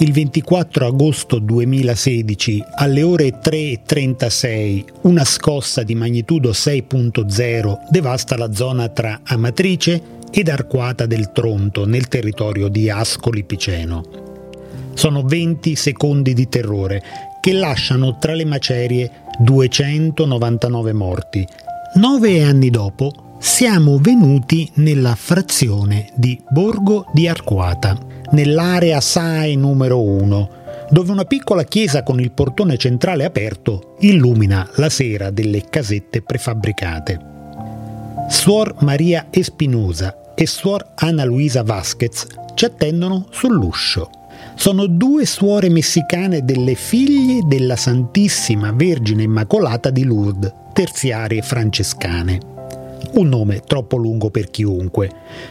Il 24 agosto 2016, alle ore 3:36, una scossa di magnitudo 6.0 devasta la zona tra Amatrice ed Arquata del Tronto, nel territorio di Ascoli Piceno. Sono 20 secondi di terrore che lasciano tra le macerie 299 morti. 9 anni dopo siamo venuti nella frazione di Borgo di Arquata, nell'area SAE numero 1, dove una piccola chiesa con il portone centrale aperto illumina la sera delle casette prefabbricate. Suor Maria Espinosa e Suor Ana Luisa Vasquez ci attendono sull'uscio. Sono 2 suore messicane delle Figlie della Santissima Vergine Immacolata di Lourdes, terziarie francescane. Un nome troppo lungo per chiunque.